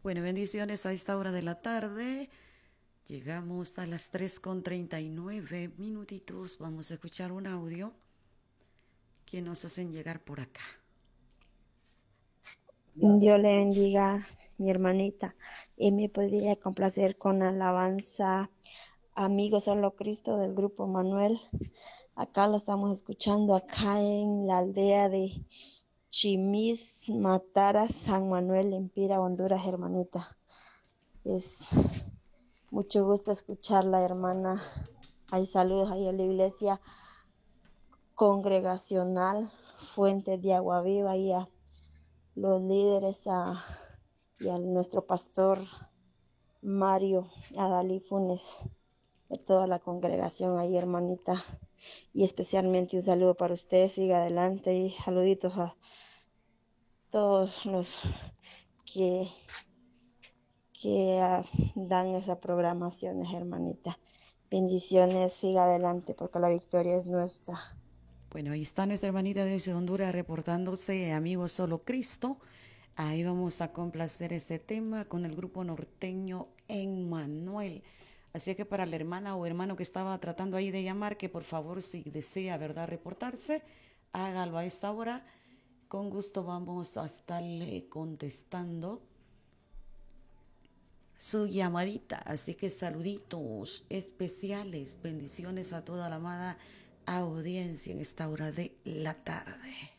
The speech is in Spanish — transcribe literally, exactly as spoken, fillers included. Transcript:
Bueno, bendiciones a esta hora de la tarde. Llegamos a las tres con treinta y nueve minutitos. Vamos a escuchar un audio que nos hacen llegar por acá. Dios le bendiga, mi hermanita. Y me podría complacer con alabanza Amigo Solo Cristo del grupo Manuel. Acá lo estamos escuchando, acá en la aldea de Chimis, Matara, San Manuel, en Pira, Honduras, hermanita. Es mucho gusto escucharla, hermana. Hay saludos ahí en la iglesia congregacional, Fuente de Agua Viva, y a los líderes a, y a nuestro pastor Mario, Adalí Funes, de toda la congregación ahí, hermanita. Y especialmente un saludo para usted, siga adelante, y saluditos a todos los que, que uh, dan esas programaciones, hermanita. Bendiciones, siga adelante porque la victoria es nuestra. Bueno, ahí está nuestra hermanita desde Honduras reportándose, amigos Solo Cristo. Ahí vamos a complacer ese tema con el grupo norteño Emmanuel. Así que para la hermana o hermano que estaba tratando ahí de llamar, que por favor, si desea, ¿verdad?, reportarse, hágalo a esta hora. Con gusto vamos a estarle contestando su llamadita. Así que saluditos especiales, bendiciones a toda la amada audiencia en esta hora de la tarde.